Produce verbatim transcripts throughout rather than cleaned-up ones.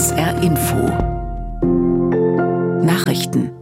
S R Info Nachrichten.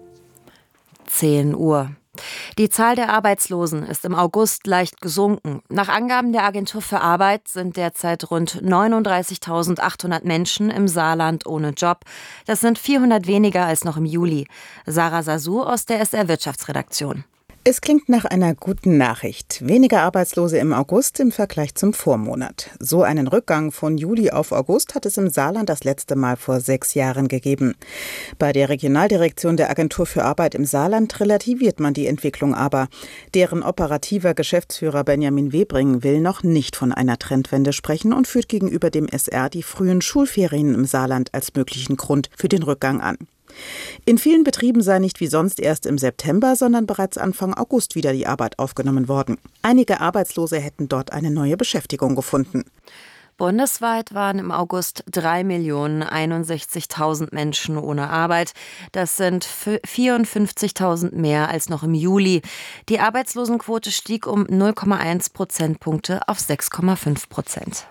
zehn Uhr. Die Zahl der Arbeitslosen ist im August leicht gesunken. Nach Angaben der Agentur für Arbeit sind derzeit rund neununddreißigtausendachthundert Menschen im Saarland ohne Job. Das sind vierhundert weniger als noch im Juli. Sarah Sasu aus der S R Wirtschaftsredaktion. Es klingt nach einer guten Nachricht. Weniger Arbeitslose im August im Vergleich zum Vormonat. So einen Rückgang von Juli auf August hat es im Saarland das letzte Mal vor sechs Jahren gegeben. Bei der Regionaldirektion der Agentur für Arbeit im Saarland relativiert man die Entwicklung aber. Deren operativer Geschäftsführer Benjamin Webring will noch nicht von einer Trendwende sprechen und führt gegenüber dem S R die frühen Schulferien im Saarland als möglichen Grund für den Rückgang an. In vielen Betrieben sei nicht wie sonst erst im September, sondern bereits Anfang August wieder die Arbeit aufgenommen worden. Einige Arbeitslose hätten dort eine neue Beschäftigung gefunden. Bundesweit waren im August drei Millionen einundsechzigtausend Menschen ohne Arbeit. Das sind vierundfünfzigtausend mehr als noch im Juli. Die Arbeitslosenquote stieg um null Komma eins Prozentpunkte auf sechs Komma fünf Prozent.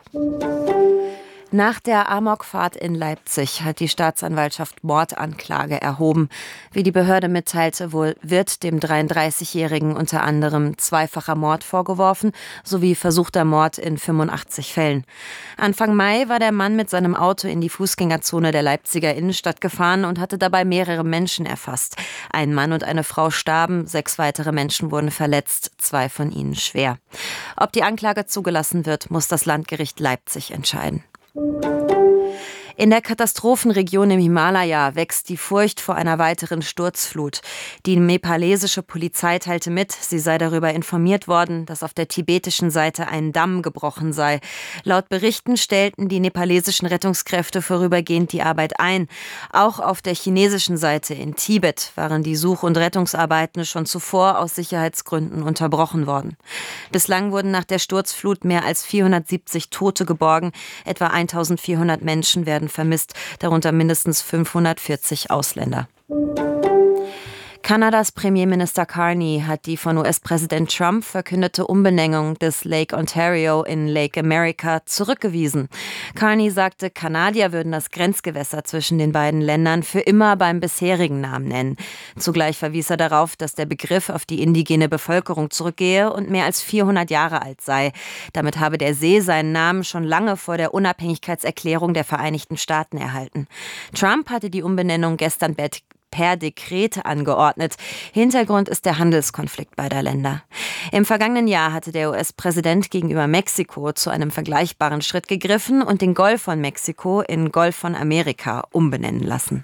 Nach der Amokfahrt in Leipzig hat die Staatsanwaltschaft Mordanklage erhoben. Wie die Behörde mitteilte, wohl wird dem dreiunddreißigjährigen unter anderem zweifacher Mord vorgeworfen, sowie versuchter Mord in fünfundachtzig Fällen. Anfang Mai war der Mann mit seinem Auto in die Fußgängerzone der Leipziger Innenstadt gefahren und hatte dabei mehrere Menschen erfasst. Ein Mann und eine Frau starben, sechs weitere Menschen wurden verletzt, zwei von ihnen schwer. Ob die Anklage zugelassen wird, muss das Landgericht Leipzig entscheiden. In der Katastrophenregion im Himalaya wächst die Furcht vor einer weiteren Sturzflut. Die nepalesische Polizei teilte mit, sie sei darüber informiert worden, dass auf der tibetischen Seite ein Damm gebrochen sei. Laut Berichten stellten die nepalesischen Rettungskräfte vorübergehend die Arbeit ein. Auch auf der chinesischen Seite in Tibet waren die Such- und Rettungsarbeiten schon zuvor aus Sicherheitsgründen unterbrochen worden. Bislang wurden nach der Sturzflut mehr als vierhundertsiebzig Tote geborgen. Etwa eintausendvierhundert Menschen werden vermisst, darunter mindestens fünfhundertvierzig Ausländer. Kanadas Premierminister Carney hat die von U S-Präsident Trump verkündete Umbenennung des Lake Ontario in Lake America zurückgewiesen. Carney sagte, Kanadier würden das Grenzgewässer zwischen den beiden Ländern für immer beim bisherigen Namen nennen. Zugleich verwies er darauf, dass der Begriff auf die indigene Bevölkerung zurückgehe und mehr als vierhundert Jahre alt sei. Damit habe der See seinen Namen schon lange vor der Unabhängigkeitserklärung der Vereinigten Staaten erhalten. Trump hatte die Umbenennung gestern per Dekret angeordnet. Hintergrund ist der Handelskonflikt beider Länder. Im vergangenen Jahr hatte der U S-Präsident gegenüber Mexiko zu einem vergleichbaren Schritt gegriffen und den Golf von Mexiko in Golf von Amerika umbenennen lassen.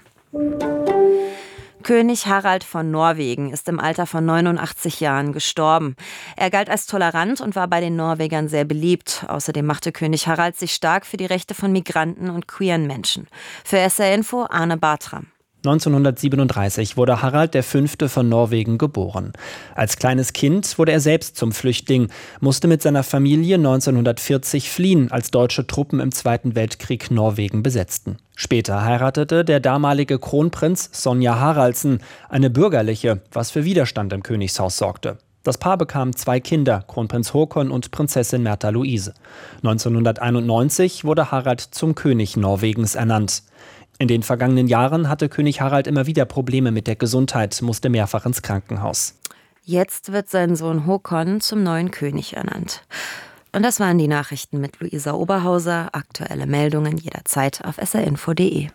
König Harald von Norwegen ist im Alter von neunundachtzig Jahren gestorben. Er galt als tolerant und war bei den Norwegern sehr beliebt. Außerdem machte König Harald sich stark für die Rechte von Migranten und queeren Menschen. Für S R Info Arne Bartram. neunzehnhundertsiebenunddreißig wurde Harald der Fünfte von Norwegen geboren. Als kleines Kind wurde er selbst zum Flüchtling, musste mit seiner Familie neunzehnhundertvierzig fliehen, als deutsche Truppen im Zweiten Weltkrieg Norwegen besetzten. Später heiratete der damalige Kronprinz Sonja Haraldsen, eine bürgerliche, was für Widerstand im Königshaus sorgte. Das Paar bekam zwei Kinder, Kronprinz Håkon und Prinzessin Märtha Louise. neunzehnhunderteinundneunzig wurde Harald zum König Norwegens ernannt. In den vergangenen Jahren hatte König Harald immer wieder Probleme mit der Gesundheit, musste mehrfach ins Krankenhaus. Jetzt wird sein Sohn Håkon zum neuen König ernannt. Und das waren die Nachrichten mit Luisa Oberhauser. Aktuelle Meldungen jederzeit auf s r info punkt d e.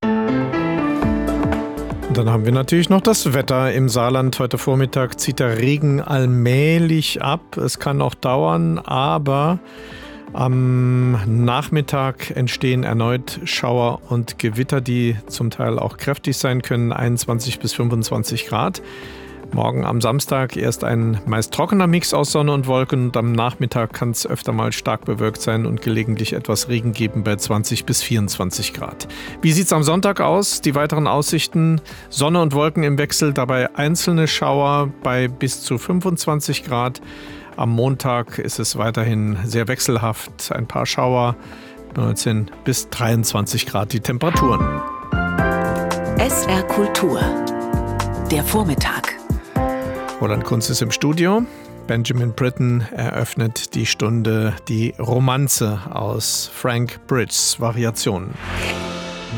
Dann haben wir natürlich noch das Wetter im Saarland. Heute Vormittag zieht der Regen allmählich ab. Es kann auch dauern, aber am Nachmittag entstehen erneut Schauer und Gewitter, die zum Teil auch kräftig sein können, einundzwanzig bis fünfundzwanzig Grad. Morgen am Samstag erst ein meist trockener Mix aus Sonne und Wolken und am Nachmittag kann es öfter mal stark bewölkt sein und gelegentlich etwas Regen geben bei zwanzig bis vierundzwanzig Grad. Wie sieht es am Sonntag aus? Die weiteren Aussichten: Sonne und Wolken im Wechsel, dabei einzelne Schauer bei bis zu fünfundzwanzig Grad. Am Montag ist es weiterhin sehr wechselhaft, ein paar Schauer, neunzehn bis dreiundzwanzig Grad die Temperaturen. S R Kultur, der Vormittag. Roland Kunz ist im Studio. Benjamin Britten eröffnet die Stunde die Romanze aus Frank Bridges Variationen.